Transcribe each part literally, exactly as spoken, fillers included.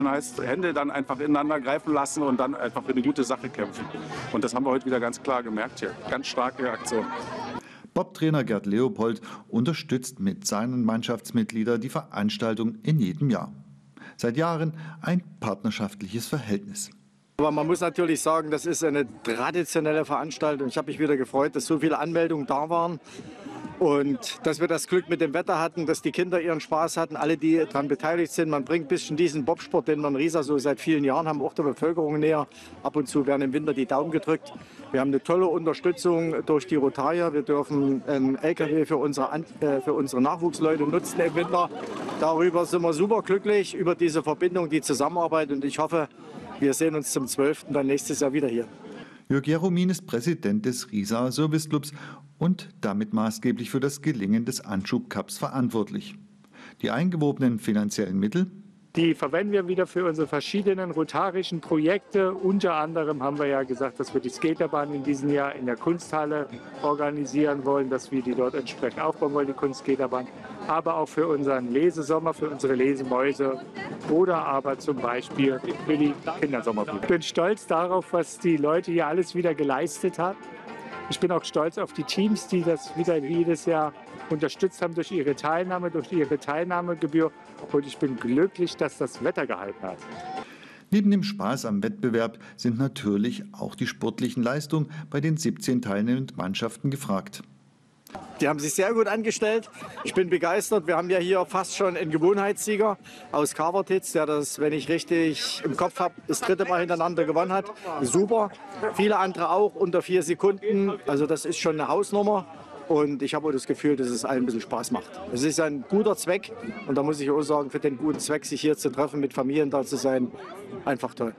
Heißt, Hände dann einfach ineinander greifen lassen und dann einfach für eine gute Sache kämpfen. Und das haben wir heute wieder ganz klar gemerkt hier. Ganz starke Aktion. Bob-Trainer Gerd Leopold unterstützt mit seinen Mannschaftsmitgliedern die Veranstaltung in jedem Jahr. Seit Jahren ein partnerschaftliches Verhältnis. Aber man muss natürlich sagen, das ist eine traditionelle Veranstaltung. Ich habe mich wieder gefreut, dass so viele Anmeldungen da waren. Und dass wir das Glück mit dem Wetter hatten, dass die Kinder ihren Spaß hatten, alle, die daran beteiligt sind. Man bringt ein bisschen diesen Bobsport, den wir in Riesa so seit vielen Jahren haben, auch der Bevölkerung näher. Ab und zu werden im Winter die Daumen gedrückt. Wir haben eine tolle Unterstützung durch die Rotarier. Wir dürfen einen L K W für unsere, äh, für unsere Nachwuchsleute nutzen im Winter. Darüber sind wir super glücklich, über diese Verbindung, die Zusammenarbeit. Und ich hoffe, wir sehen uns zum zwölften dann nächstes Jahr wieder hier. Jörg Jeromin ist Präsident des Riesaer Service Clubs und damit maßgeblich für das Gelingen des Anschub-Cups verantwortlich. Die eingewobenen finanziellen Mittel, die verwenden wir wieder für unsere verschiedenen rotarischen Projekte. Unter anderem haben wir ja gesagt, dass wir die Skaterbahn in diesem Jahr in der Kunsthalle organisieren wollen, dass wir die dort entsprechend aufbauen wollen, die Kunstskaterbahn. Aber auch für unseren Lesesommer, für unsere Lesemäuse oder aber zum Beispiel für die Kindersommerbude. Ich bin stolz darauf, was die Leute hier alles wieder geleistet haben. Ich bin auch stolz auf die Teams, die das wieder jedes Jahr unterstützt haben durch ihre Teilnahme, durch ihre Teilnahmegebühr. Und ich bin glücklich, dass das Wetter gehalten hat. Neben dem Spaß am Wettbewerb sind natürlich auch die sportlichen Leistungen bei den siebzehn teilnehmenden Mannschaften gefragt. Die haben sich sehr gut angestellt. Ich bin begeistert. Wir haben ja hier fast schon einen Gewohnheitssieger aus Kavertitz, der das, wenn ich richtig im Kopf habe, das dritte Mal hintereinander gewonnen hat. Super. Viele andere auch unter vier Sekunden. Also das ist schon eine Hausnummer. Und ich habe auch das Gefühl, dass es allen ein bisschen Spaß macht. Es ist ein guter Zweck. Und da muss ich auch sagen, für den guten Zweck, sich hier zu treffen, mit Familien da zu sein, einfach toll.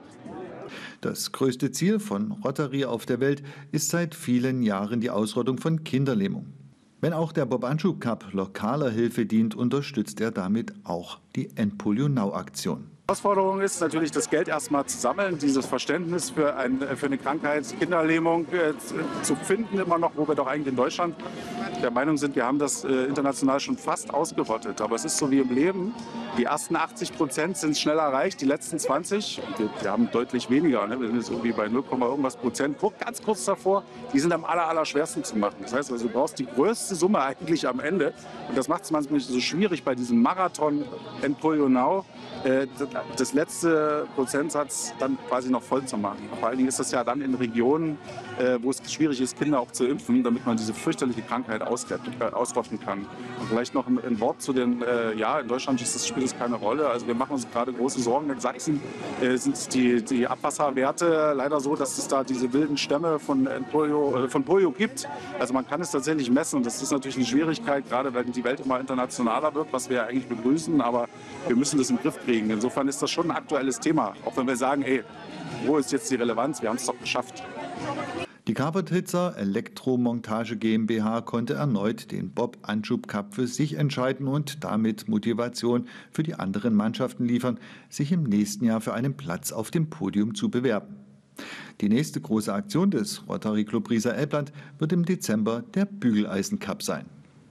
Das größte Ziel von Rotary auf der Welt ist seit vielen Jahren die Ausrottung von Kinderlähmung. Wenn auch der Bob-Anschub Cup lokaler Hilfe dient, unterstützt er damit auch die End-Polio-Now-Aktion. Die Herausforderung ist natürlich, das Geld erstmal zu sammeln, dieses Verständnis für, ein, für eine Krankheit, Kinderlähmung äh, zu finden, immer noch, wo wir doch eigentlich in Deutschland der Meinung sind, wir haben das äh, international schon fast ausgerottet. Aber es ist so wie im Leben, die ersten achtzig Prozent sind schnell erreicht, die letzten zwanzig, wir, wir haben deutlich weniger, ne? Wir sind jetzt irgendwie bei null, irgendwas Prozent, ganz kurz davor, die sind am aller, aller schwersten zu machen. Das heißt also, du brauchst die größte Summe eigentlich am Ende. Und das macht es manchmal so schwierig bei diesem Marathon End Polio Now, das letzte Prozentsatz dann quasi noch voll zu machen. Vor allen Dingen ist das ja dann in Regionen, wo es schwierig ist, Kinder auch zu impfen, damit man diese fürchterliche Krankheit ausrotten kann. Und vielleicht noch ein Wort zu den, ja, in Deutschland ist das, spielt das keine Rolle. Also wir machen uns gerade große Sorgen. In Sachsen sind die, die Abwasserwerte leider so, dass es da diese wilden Stämme von Polio, von Polio gibt. Also man kann es tatsächlich messen und das ist natürlich eine Schwierigkeit, gerade weil die Welt immer internationaler wird, was wir ja eigentlich begrüßen, aber wir müssen das im Griff kriegen. Insofern ist das schon ein aktuelles Thema, auch wenn wir sagen, ey, wo ist jetzt die Relevanz? Wir haben es doch geschafft. Die Kavertitzer Elektromontage GmbH konnte erneut den Bob-Anschub Cup für sich entscheiden und damit Motivation für die anderen Mannschaften liefern, sich im nächsten Jahr für einen Platz auf dem Podium zu bewerben. Die nächste große Aktion des Rotary Club Riesa-Elbland wird im Dezember der Bügeleisen Cup sein.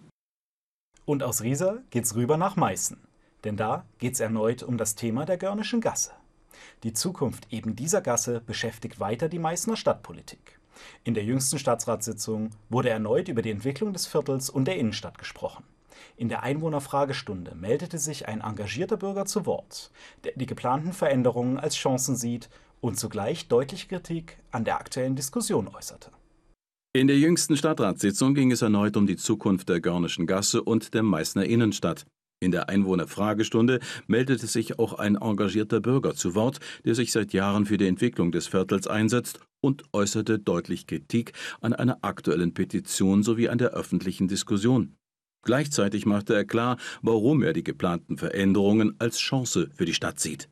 Und aus Riesa geht's rüber nach Meißen. Denn da geht es erneut um das Thema der Görnischen Gasse. Die Zukunft eben dieser Gasse beschäftigt weiter die Meißener Stadtpolitik. In der jüngsten Stadtratssitzung wurde erneut über die Entwicklung des Viertels und der Innenstadt gesprochen. In der Einwohnerfragestunde meldete sich ein engagierter Bürger zu Wort, der die geplanten Veränderungen als Chancen sieht und zugleich deutliche Kritik an der aktuellen Diskussion äußerte. In der jüngsten Stadtratssitzung ging es erneut um die Zukunft der Görnischen Gasse und der Meißener Innenstadt. In der Einwohnerfragestunde meldete sich auch ein engagierter Bürger zu Wort, der sich seit Jahren für die Entwicklung des Viertels einsetzt und äußerte deutlich Kritik an einer aktuellen Petition sowie an der öffentlichen Diskussion. Gleichzeitig machte er klar, warum er die geplanten Veränderungen als Chance für die Stadt sieht.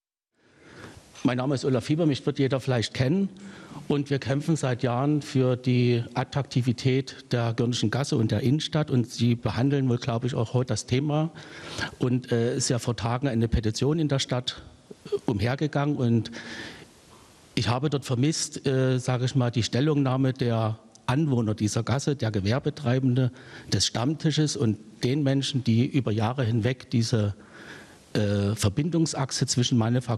Mein Name ist Olaf Fieber, mich wird jeder vielleicht kennen. Und wir kämpfen seit Jahren für die Attraktivität der Görnischen Gasse und der Innenstadt. Und Sie behandeln wohl, glaube ich, auch heute das Thema. Und es äh, ist ja vor Tagen eine Petition in der Stadt äh, umhergegangen. Und ich habe dort vermisst, äh, sage ich mal, die Stellungnahme der Anwohner dieser Gasse, der Gewerbetreibende, des Stammtisches und den Menschen, die über Jahre hinweg diese äh, Verbindungsachse zwischen Manufaktur